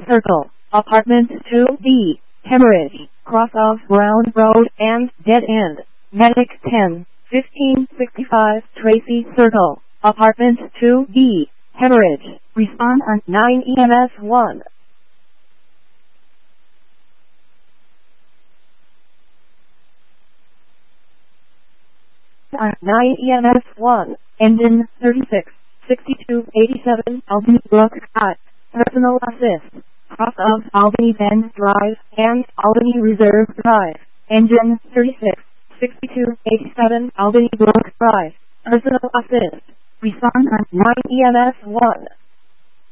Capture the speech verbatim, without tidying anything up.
Circle, Apartment two B, Hemorrhage, cross of Brown Road and Dead End. Medic ten, fifteen sixty-five Tracy Circle, Apartment two B, Hemorrhage. Respond on nine E M S one. On nine E M S one, engine thirty-six, sixty-two eighty-seven Albany Brook Drive, personal assist, cross of Albany Bend Drive and Albany Reserve Drive, engine thirty-six, sixty-two eighty-seven Albany Brook Drive, personal assist. Respond on nine E M S one.